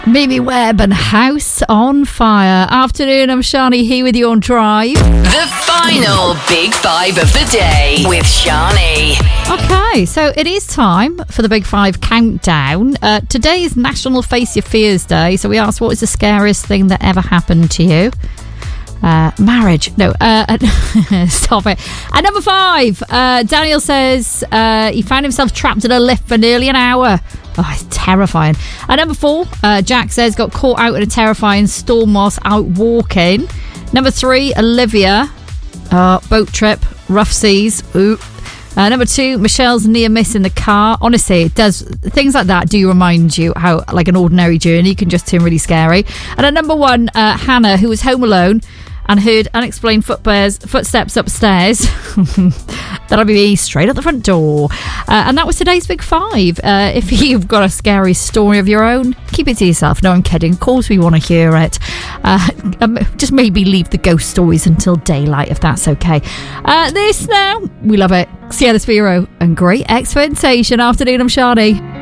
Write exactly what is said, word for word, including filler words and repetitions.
Mimi Webb and House on Fire. Afternoon, I'm Shani here with you on Drive. The final Big Five of the day with Shani. Okay, so it is time for the Big Five countdown. Uh, today is National Face Your Fears Day, so we asked what is the scariest thing that ever happened to you? Uh, marriage. No, uh, stop it. At number five, uh, Daniel says uh, he found himself trapped in a lift for nearly an hour. Oh, it's terrifying. At number four, uh, Jack says got caught out in a terrifying storm whilst out walking. Number three, Olivia, uh, boat trip, rough seas. Ooh. Uh, number two, Michelle's near miss in the car. Honestly, it does things like that do remind you how like an ordinary journey can just turn really scary. And at number one, uh, Hannah, who was home alone and heard unexplained footbears, footsteps upstairs. That'll be me straight at the front door. Uh, and that was today's Big Five. Uh, if you've got a scary story of your own, keep it to yourself. No, I'm kidding. Of course we want to hear it. Uh, um, just maybe leave the ghost stories until daylight, if that's okay. Uh, this now, we love it. Cielo Spiro and Great Expectation. Afternoon, I'm Shani.